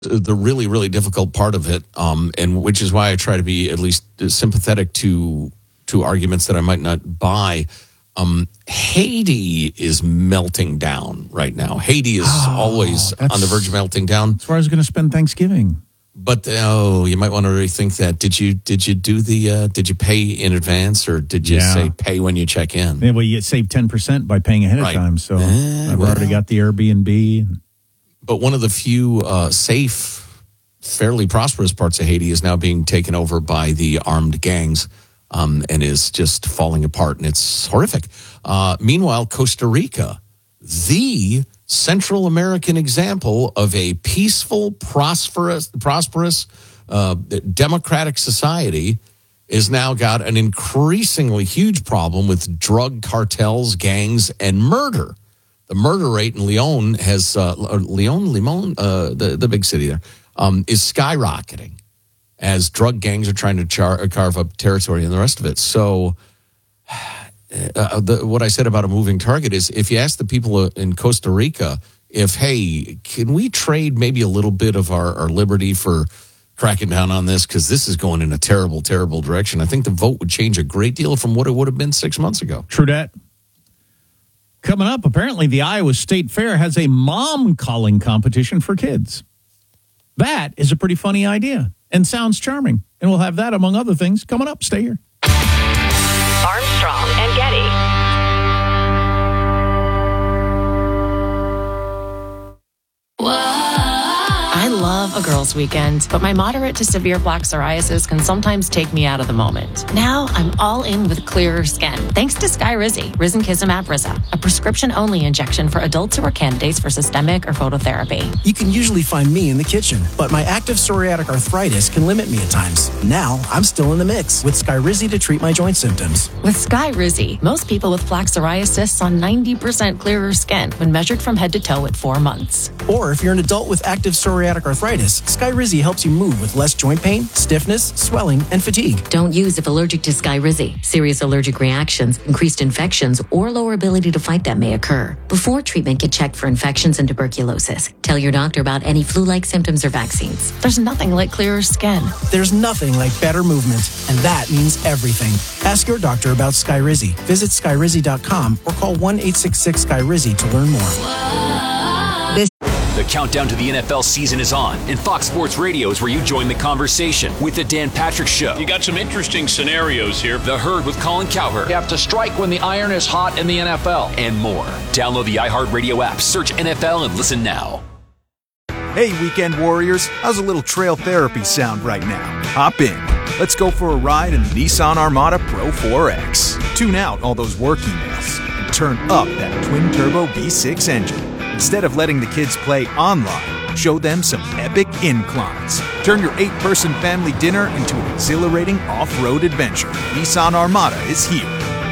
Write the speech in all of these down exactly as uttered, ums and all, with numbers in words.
the really, really difficult part of it, um, and which is why I try to be at least sympathetic to to arguments that I might not buy. Um, Haiti is melting down right now. Haiti is oh, always on the verge of melting down. That's where I was going to spend Thanksgiving. But oh, you might want to rethink that. Did you did you do the uh, did you pay in advance, or did you yeah. say pay when you check in? Yeah, well, you save ten percent by paying ahead right. of time. So eh, I've well, already got the Airbnb. But one of the few uh, safe, fairly prosperous parts of Haiti is now being taken over by the armed gangs, um, and is just falling apart, and it's horrific. Uh, meanwhile, Costa Rica, the Central American example of a peaceful, prosperous, prosperous, uh, democratic society, is now got an increasingly huge problem with drug cartels, gangs, and murder. The murder rate in Leon has uh, Leon, Limon, uh, the the big city there, um, is skyrocketing as drug gangs are trying to char- carve up territory and the rest of it. So. Uh, the, what I said about a moving target is, if you ask the people in Costa Rica if, hey, can we trade maybe a little bit of our, our liberty for cracking down on this, because this is going in a terrible, terrible direction, I think the vote would change a great deal from what it would have been six months ago. True that. Coming up, apparently the Iowa State Fair has a mom calling competition for kids. That is a pretty funny idea and sounds charming. And we'll have that, among other things, coming up. Stay here. Armstrong and Getty. I love a girls' weekend, but my moderate to severe plaque psoriasis can sometimes take me out of the moment. Now I'm all in with clearer skin, thanks to Skyrizi, risankizumab Riza, a prescription-only injection for adults who are candidates for systemic or phototherapy. You can usually find me in the kitchen, but my active psoriatic arthritis can limit me at times. Now I'm still in the mix with Skyrizi to treat my joint symptoms. With Skyrizi, most people with plaque psoriasis saw ninety percent clearer skin when measured from head to toe at four months. Or if you're an adult with active psoriatic arthritis, Skyrizi helps you move with less joint pain, stiffness, swelling, and fatigue. Don't use if allergic to Skyrizi. Serious allergic reactions, increased infections, or lower ability to fight them may occur. Before treatment, get checked for infections and tuberculosis. Tell your doctor about any flu-like symptoms or vaccines. There's nothing like clearer skin. There's nothing like better movement, and that means everything. Ask your doctor about Skyrizi. Visit Skyrizi dot com or call one eight six six Skyrizi to learn more. This The countdown to the N F L season is on, and Fox Sports Radio is where you join the conversation with the Dan Patrick Show. You got some interesting scenarios here. The Herd with Colin Cowherd. You have to strike when the iron is hot in the N F L. And more. Download the iHeartRadio app, search N F L, and listen now. Hey, Weekend Warriors. How's a little trail therapy sound right now? Hop in. Let's go for a ride in the Nissan Armada Pro four X. Tune out all those work emails and turn up that twin-turbo V six engine. Instead of letting the kids play online, show them some epic inclines. Turn your eight-person family dinner into an exhilarating off-road adventure. Nissan Armada is here.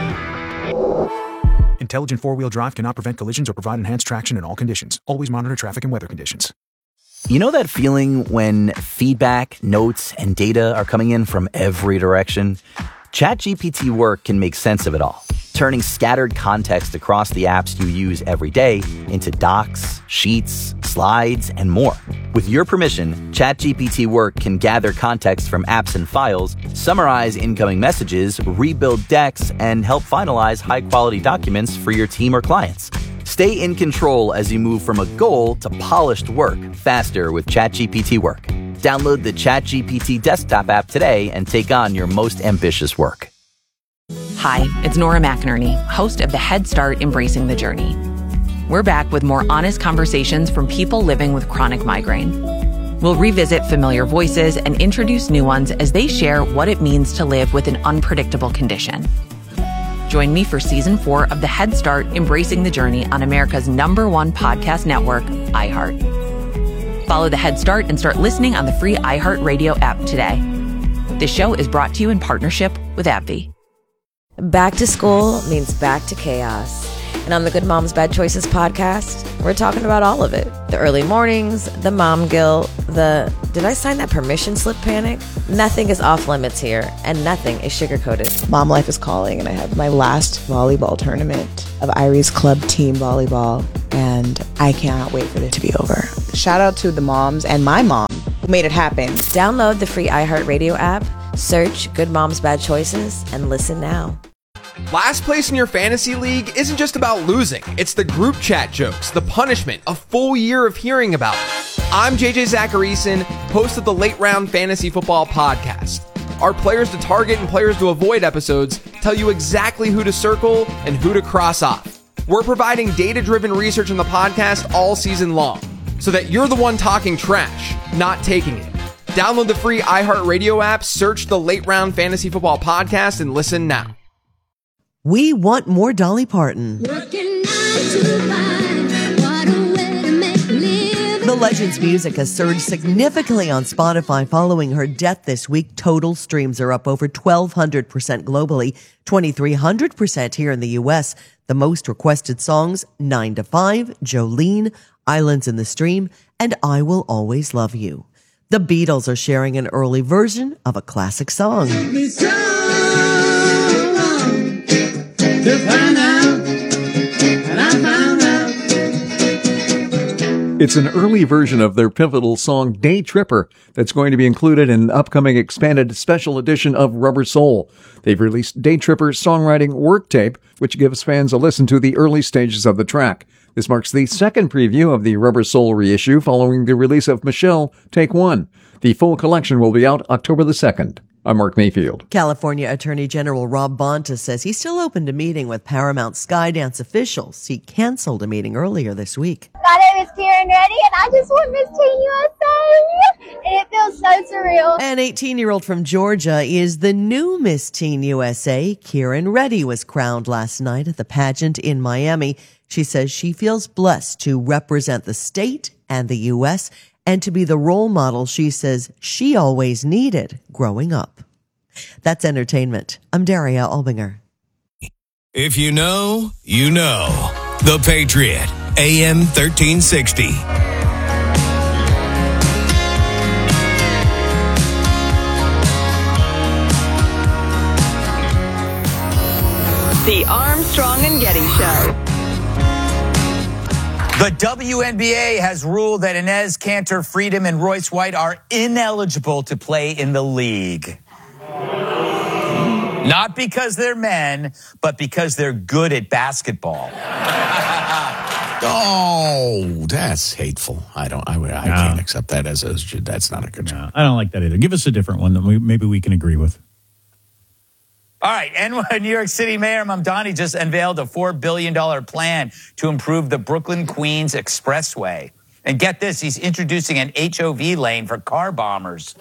Intelligent four-wheel drive cannot prevent collisions or provide enhanced traction in all conditions. Always monitor traffic and weather conditions. You know that feeling when feedback, notes, and data are coming in from every direction? ChatGPT Work can make sense of it all, turning scattered context across the apps you use every day into docs, sheets, slides, and more. With your permission, ChatGPT Work can gather context from apps and files, summarize incoming messages, rebuild decks, and help finalize high-quality documents for your team or clients. Stay in control as you move from a goal to polished work faster with ChatGPT Work. Download the ChatGPT desktop app today and take on your most ambitious work. Hi, it's Nora McInerney, host of the Head Start Embracing the Journey. We're back with more honest conversations from people living with chronic migraine. We'll revisit familiar voices and introduce new ones as they share what it means to live with an unpredictable condition. Join me for season four of the Head Start Embracing the Journey on America's number one podcast network, iHeart. Follow the Head Start and start listening on the free iHeartRadio app today. This show is brought to you in partnership with AbbVie. Back to school means back to chaos. And on the Good Moms Bad Choices podcast, we're talking about all of it. The early mornings, the mom guilt, the did I sign that permission slip panic? Nothing is off limits here, and nothing is sugar-coated. Mom Life is calling, and I have my last volleyball tournament of Irie's Club Team Volleyball, and I cannot wait for it to be over. Shout out to the moms and my mom who made it happen. Download the free iHeartRadio app, search Good Moms Bad Choices, and listen now. Last place in your fantasy league isn't just about losing. It's the group chat jokes, the punishment, a full year of hearing about it. I'm J J Zacharyson, host of the Late Round Fantasy Football Podcast. Our players to target and players to avoid episodes tell you exactly who to circle and who to cross off. We're providing data-driven research on the podcast all season long, so that you're the one talking trash, not taking it. Download the free iHeartRadio app, search the Late Round Fantasy Football Podcast, and listen now. We want more Dolly Parton. The legend's music has surged significantly on Spotify following her death this week. Total streams are up over twelve hundred percent globally, twenty-three hundred percent here in the U S. The most requested songs, nine to five, Jolene, Islands in the Stream, and I Will Always Love You. The Beatles are sharing an early version of a classic song. To find out, and I found out. It's an early version of their pivotal song Day Tripper that's going to be included in an upcoming expanded special edition of Rubber Soul. They've released Day Tripper's songwriting work tape, which gives fans a listen to the early stages of the track. This marks the second preview of the Rubber Soul reissue following the release of Michelle, Take One. The full collection will be out October the second. I'm Mark Mayfield. California Attorney General Rob Bonta says he's still open to meeting with Paramount Skydance officials. He canceled a meeting earlier this week. My name is Kieran Reddy, and I just won Miss Teen U S A, and it feels so surreal. An eighteen-year-old from Georgia is the new Miss Teen U S A. Kieran Reddy was crowned last night at the pageant in Miami. She says she feels blessed to represent the state and the U S and to be the role model she says she always needed growing up. That's entertainment. I'm Daria Albinger. If you know, you know. The Patriot, A M thirteen sixty. The Armstrong and Getty Show. The W N B A has ruled that Inez Cantor, Freedom, and Royce White are ineligible to play in the league. Not because they're men, but because they're good at basketball. Oh, that's hateful. I don't. I, I No. can't accept that as a. That's not a good. No, I don't like that either. Give us a different one that we, maybe we can agree with. All right, and New York City Mayor Mamdani just unveiled a four billion dollars plan to improve the Brooklyn-Queens Expressway. And get this, he's introducing an H O V lane for car bombers.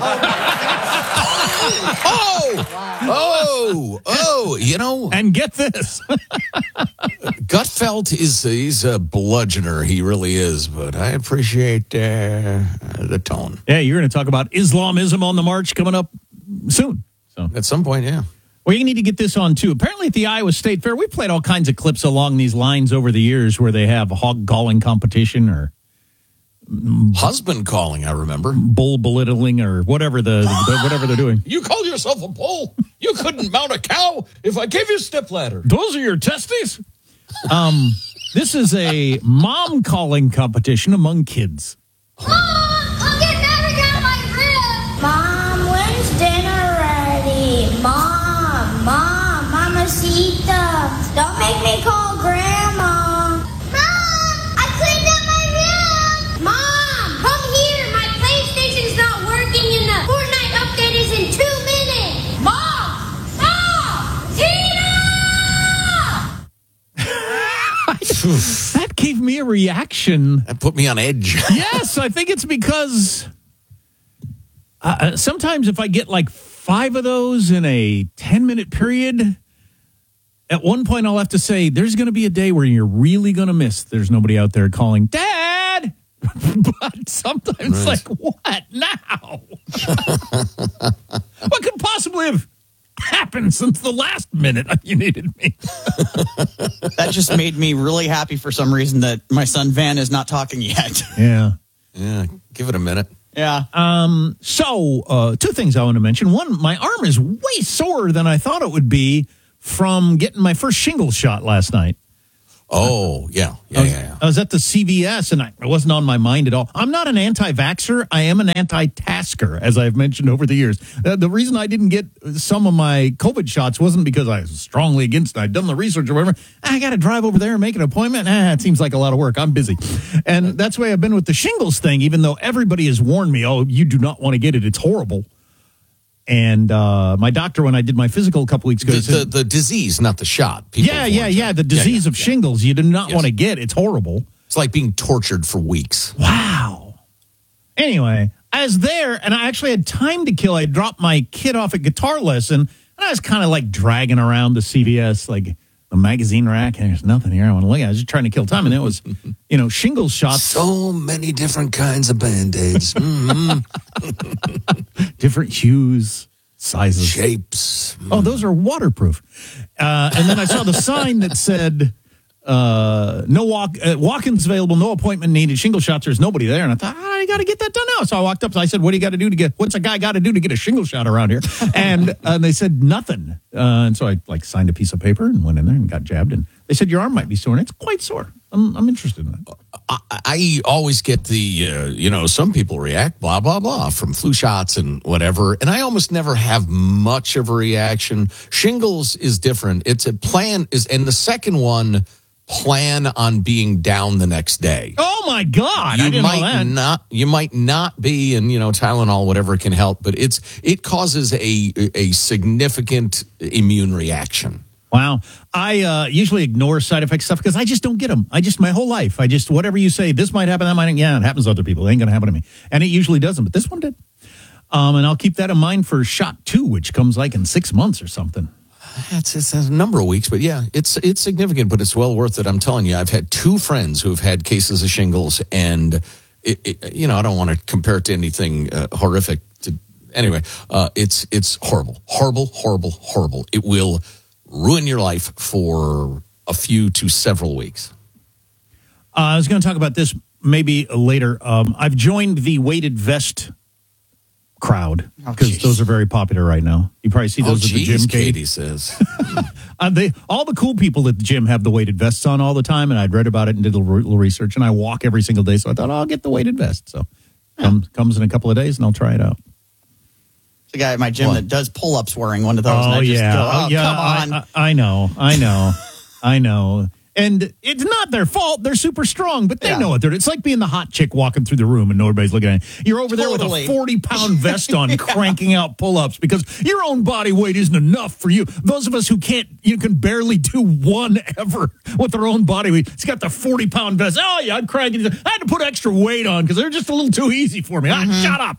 Oh, oh, oh, you know. And get this. Gutfeld is he's a bludgeoner. He really is. But I appreciate uh, the tone. Yeah, you're going to talk about Islamism on the march coming up soon. So at some point, yeah. Well, you need to get this on, too. Apparently at the Iowa State Fair, we played all kinds of clips along these lines over the years where they have hog calling competition or husband calling, I remember. Bull belittling or whatever the, the whatever they're doing. You call yourself a bull? You couldn't mount a cow if I gave you a stepladder. Those are your testes? Um, this is a mom calling competition among kids. Mom, I'm getting everything out of my rib. Mom, when's dinner ready? Mom, Mom, Mamacita. Don't make me call Grandma. Mom, I cleaned up my room. Mom, come here. My PlayStation's not working and the Fortnite update is in two minutes. Mom, Mom, Tina! That gave me a reaction. That put me on edge. Yes, I think it's because uh, sometimes if I get like five of those in a ten-minute period, at one point I'll have to say, there's going to be a day where you're really going to miss there's nobody out there calling, Dad! But sometimes Right. like, what now? What could possibly have happened since the last minute you needed me? That just made me really happy for some reason that my son Van is not talking yet. Yeah. Yeah, give it a minute. Yeah. Um. So, uh, two things I want to mention. One, my arm is way sore than I thought it would be from getting my first shingles shot last night. Oh, yeah. Yeah, I was, yeah, yeah. I was at the C V S, and I, it wasn't on my mind at all. I'm not an anti-vaxxer. I am an anti-tasker, as I've mentioned over the years. Uh, the reason I didn't get some of my COVID shots wasn't because I was strongly against it. I'd done the research or whatever. I got to drive over there and make an appointment. Ah, it seems like a lot of work. I'm busy. And that's the way I've been with the shingles thing, even though everybody has warned me, oh, you do not want to get it. It's horrible. And uh, my doctor, when I did my physical a couple weeks ago, The, said, the, the disease, not the shot. People yeah, have yeah, warned yeah, you. the disease yeah, of yeah. shingles you do not Yes. want to get. It's horrible. It's like being tortured for weeks. Wow. Anyway, I was there, and I actually had time to kill. I dropped my kid off at guitar lesson, and I was kind of like dragging around the C V S, like the magazine rack, and there's nothing here I want to look at. I was just trying to kill time, and it was, you know, shingles shots. So many different kinds of Band-Aids. Mm-hmm. Different hues, sizes. Shapes. Oh, those are waterproof. Uh, and then I saw the sign that said, uh, no walk, uh, walk-ins available, no appointment needed, shingle shots. There's nobody there. And I thought, ah, I got to get that done now. So I walked up and I said, what do you got to do to get, what's a guy got to do to get a shingle shot around here? And uh, they said nothing. Uh, and so I like signed a piece of paper and went in there and got jabbed. And they said, your arm might be sore. And it's quite sore. I'm, I'm interested in that. I, I always get the, uh, you know, some people react, blah, blah, blah, from flu shots and whatever. And I almost never have much of a reaction. Shingles is different. It's a plan, is, and the second one, plan on being down the next day. Oh, my God. You I didn't might know that. not, you might not be, and, you know, Tylenol, whatever can help, but it's, it causes a, a significant immune reaction. Wow. I uh, usually ignore side effect stuff because I just don't get them. I just, my whole life, I just, whatever you say, this might happen, that might, yeah, it happens to other people. It ain't going to happen to me. And it usually doesn't, but this one did. Um, and I'll keep that in mind for shot two, which comes like in six months or something. It's, it's a number of weeks, but yeah, it's it's significant, but it's well worth it. I'm telling you, I've had two friends who have had cases of shingles, and, it, it, you know, I don't want to compare it to anything uh, horrific. To, anyway, uh, it's it's horrible, horrible, horrible, horrible. It will ruin your life for a few to several weeks. Uh, I was going to talk about this maybe later. Um, I've joined the weighted vest crowd because Oh, those are very popular right now. You probably see those oh, at the geez, gym. Katie, Katie says. uh, they all the cool people at the gym have the weighted vests on all the time, and I'd read about it and did a little, little research. And I walk every single day, so I thought, oh, I'll get the weighted vest. So comes comes in a couple of days, and I'll try it out. The guy at my gym What? that does pull-ups wearing one of those. Oh, and I just yeah. go, oh, Oh, yeah. come on. I, I, I know. I know. I know. And it's not their fault. They're super strong, but they Yeah. know what they're doing. It's like being the hot chick walking through the room and nobody's looking at you. You're over there with Totally. a forty-pound vest on cranking out pull-ups because your own body weight isn't enough for you. Those of us who can't, you can barely do one ever with their own body weight. It's got the forty-pound vest. Oh, yeah, I'm cranking. I had to put extra weight on because they're just a little too easy for me. Mm-hmm. Ah, shut up.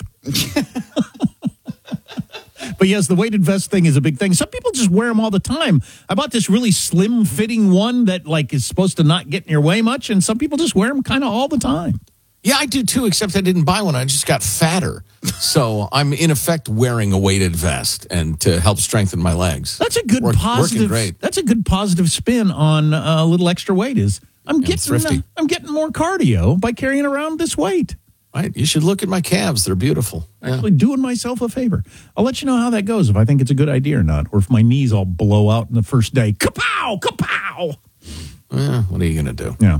But yes, the weighted vest thing is a big thing. Some people just wear them all the time. I bought this really slim fitting one that like is supposed to not get in your way much. And some people just wear them kind of all the time. Yeah, I do too, except I didn't buy one. I just got fatter. So I'm in effect wearing a weighted vest and to help strengthen my legs. That's a good Work- positive. Working great. That's a good positive spin on uh, a little extra weight. Is I'm getting thrifty. uh, I'm getting more cardio by carrying around this weight. Right? You should look at my calves. They're beautiful. Yeah. Actually, doing myself a favor. I'll let you know how that goes if I think it's a good idea or not, or if my knees all blow out in the first day. Kapow! Kapow! Yeah, what are you going to do? Yeah.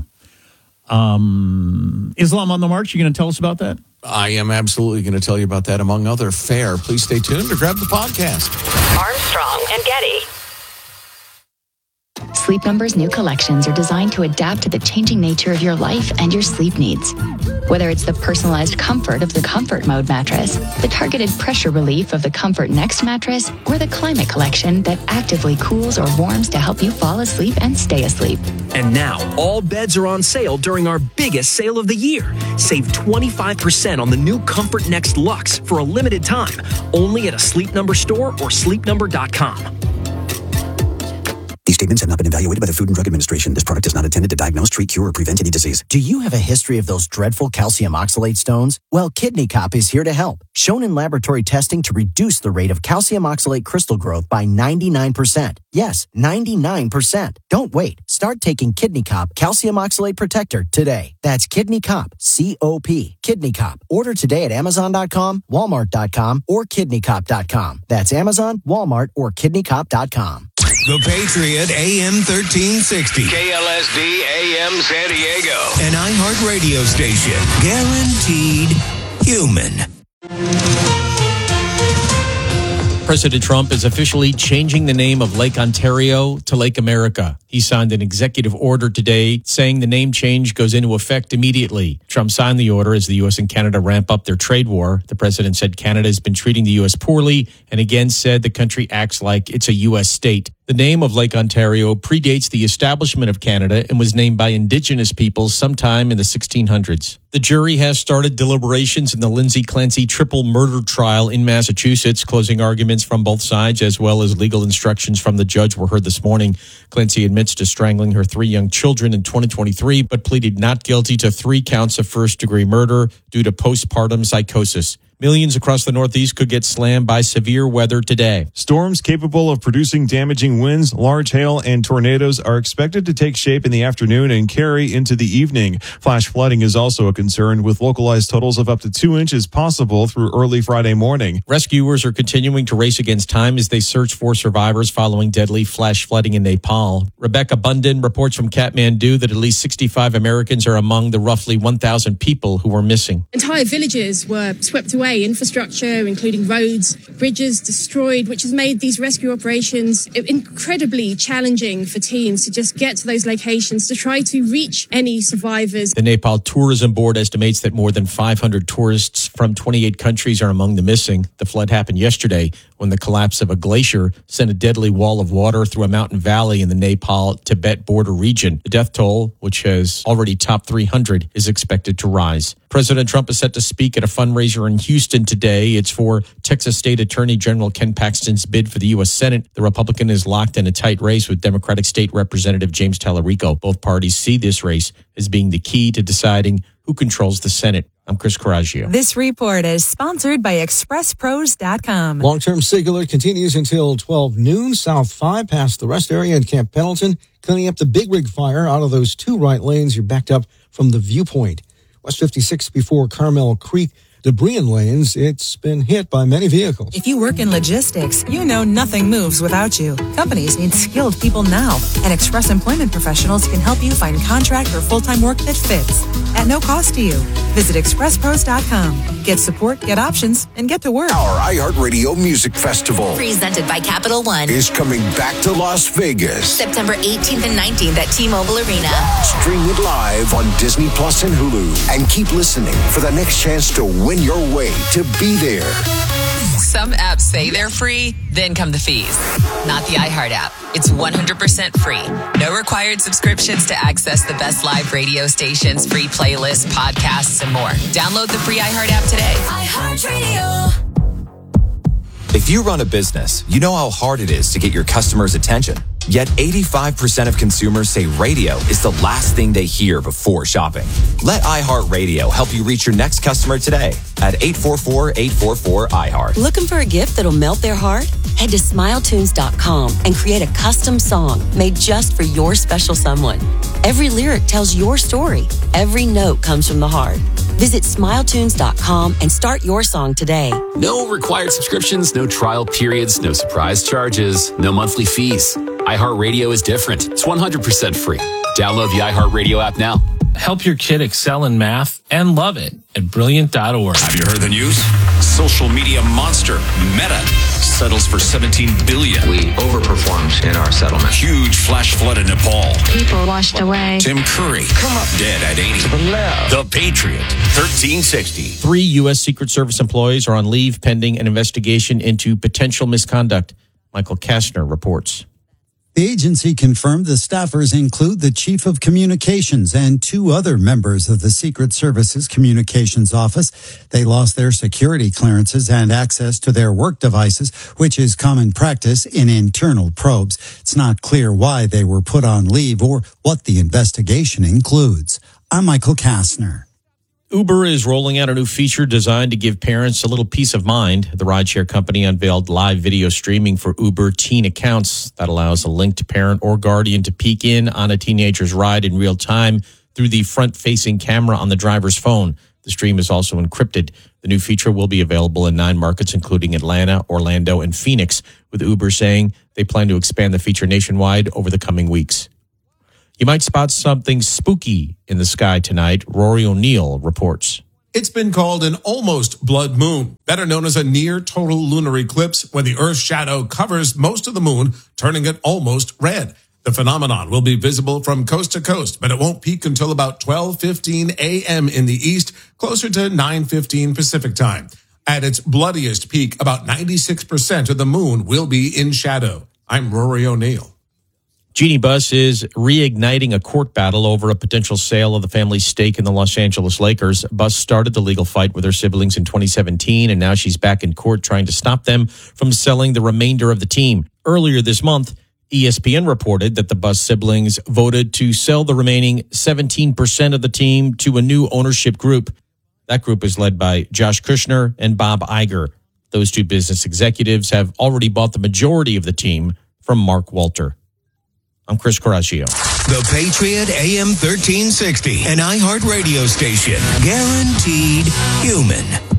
Um, Islam on the March. You going to tell us about that? I am absolutely going to tell you about that, among other fare. Please stay tuned or grab the podcast. Armstrong and Getty. Sleep Number's new collections are designed to adapt to the changing nature of your life and your sleep needs. Whether it's the personalized comfort of the Comfort Mode mattress, the targeted pressure relief of the Comfort Next mattress, or the Climate Collection that actively cools or warms to help you fall asleep and stay asleep. And now, all beds are on sale during our biggest sale of the year. Save twenty-five percent on the new Comfort Next Luxe for a limited time, only at a Sleep Number store or sleep number dot com. These statements statements have not been evaluated by the Food and Drug Administration. This product is not intended to diagnose, treat, cure, or prevent any disease. Do you have a history of those dreadful calcium oxalate stones? Well, Kidney Cop is here to help. Shown in laboratory testing to reduce the rate of calcium oxalate crystal growth by ninety-nine percent. Yes, ninety-nine percent. Don't wait. Start taking Kidney Cop Calcium Oxalate Protector today. That's Kidney Cop, C O P, Kidney Cop. Order today at amazon dot com, walmart dot com, or kidney cop dot com. That's Amazon, Walmart, or kidney cop dot com. The Patriot A M thirteen sixty. K L S D A M San Diego. An iHeart radio station. Guaranteed human. President Trump is officially changing the name of Lake Ontario to Lake America. He signed an executive order today saying the name change goes into effect immediately. Trump signed the order as the U S and Canada ramp up their trade war. The president said Canada has been treating the U S poorly and again said the country acts like it's a U S state. The name of Lake Ontario predates the establishment of Canada and was named by Indigenous peoples sometime in the sixteen hundreds. The jury has started deliberations in the Lindsay Clancy triple murder trial in Massachusetts. Closing arguments from both sides as well as legal instructions from the judge were heard this morning. Clancy admits to strangling her three young children in twenty twenty-three, but pleaded not guilty to three counts of first-degree murder due to postpartum psychosis. Millions across the Northeast could get slammed by severe weather today. Storms capable of producing damaging winds, large hail, and tornadoes are expected to take shape in the afternoon and carry into the evening. Flash flooding is also a concern, with localized totals of up to two inches possible through early Friday morning. Rescuers are continuing to race against time as they search for survivors following deadly flash flooding in Nepal. Rebecca Bunden reports from Kathmandu that at least sixty-five Americans are among the roughly one thousand people who were missing. Entire villages were swept away. Infrastructure, including roads, bridges, destroyed, which has made these rescue operations incredibly challenging for teams to just get to those locations to try to reach any survivors. The Nepal Tourism Board estimates that more than five hundred tourists from twenty-eight countries are among the missing. The flood happened yesterday when the collapse of a glacier sent a deadly wall of water through a mountain valley in the Nepal-Tibet border region. The death toll, which has already topped three hundred, is expected to rise. President Trump is set to speak at a fundraiser in Houston today. It's for Texas State Attorney General Ken Paxton's bid for the U S Senate. The Republican is locked in a tight race with Democratic State Representative James Tallarico. Both parties see this race as being the key to deciding who controls the Senate. I'm Chris Coraggio. This report is sponsored by express pros dot com. Long-term SIG alert continues until twelve noon. South five past the rest area in Camp Pendleton. Cleaning up the Big Rig fire out of those two right lanes. You're backed up from the viewpoint. West fifty-six before Carmel Creek. Debris in lanes, it's been hit by many vehicles. If you work in logistics, you know nothing moves without you. Companies need skilled people now, and Express Employment Professionals can help you find contract or full-time work that fits at no cost to you. Visit express pros dot com. Get support, get options, and get to work. Our iHeartRadio Music Festival, presented by Capital One, is coming back to Las Vegas. September eighteenth and nineteenth at T-Mobile Arena. Stream it live on Disney Plus and Hulu. And keep listening for the next chance to win your way to be there. Some apps say they're free, then come the fees. Not the iHeart app. It's one hundred percent free. No required subscriptions to access the best live radio stations, free playlists, podcasts, and more. Download the free iHeart app today. iHeartRadio. If you run a business, you know how hard it is to get your customers' attention. Yet eighty-five percent of consumers say radio is the last thing they hear before shopping. Let iHeartRadio help you reach your next customer today at eight four four, eight four four, iHeart. Looking for a gift that'll melt their heart? Head to smile tunes dot com and create a custom song made just for your special someone. Every lyric tells your story. Every note comes from the heart. Visit smile tunes dot com and start your song today. No required subscriptions, no trial periods, no surprise charges, no monthly fees. iHeartRadio is different. It's one hundred percent free. Download the iHeartRadio app now. Help your kid excel in math and love it at brilliant dot org. Have you heard the news? Social media monster Meta settles for seventeen billion dollars. We overperformed in our settlement. Huge flash flood in Nepal. People washed away. Tim Curry dead at eighty. The Patriot thirteen sixty. Three U S. Secret Service employees are on leave pending an investigation into potential misconduct. Michael Kastner reports. The agency confirmed the staffers include the chief of communications and two other members of the Secret Service's communications office. They lost their security clearances and access to their work devices, which is common practice in internal probes. It's not clear why they were put on leave or what the investigation includes. I'm Michael Kastner. Uber is rolling out a new feature designed to give parents a little peace of mind. The rideshare company unveiled live video streaming for Uber teen accounts that allows a linked parent or guardian to peek in on a teenager's ride in real time through the front-facing camera on the driver's phone. The stream is also encrypted. The new feature will be available in nine markets, including Atlanta, Orlando, and Phoenix, with Uber saying they plan to expand the feature nationwide over the coming weeks. You might spot something spooky in the sky tonight. Rory O'Neill reports. It's been called an almost blood moon, better known as a near total lunar eclipse, when the Earth's shadow covers most of the moon, turning it almost red. The phenomenon will be visible from coast to coast, but it won't peak until about twelve fifteen a.m. in the east, closer to nine fifteen Pacific time. At its bloodiest peak, about ninety-six percent of the moon will be in shadow. I'm Rory O'Neill. Jeannie Buss is reigniting a court battle over a potential sale of the family's stake in the Los Angeles Lakers. Buss started the legal fight with her siblings in twenty seventeen, and now she's back in court trying to stop them from selling the remainder of the team. Earlier this month, E S P N reported that the Buss siblings voted to sell the remaining seventeen percent of the team to a new ownership group. That group is led by Josh Kushner and Bob Iger. Those two business executives have already bought the majority of the team from Mark Walter. I'm Chris Coraggio. The Patriot A M thirteen sixty, an iHeart radio station. Guaranteed human.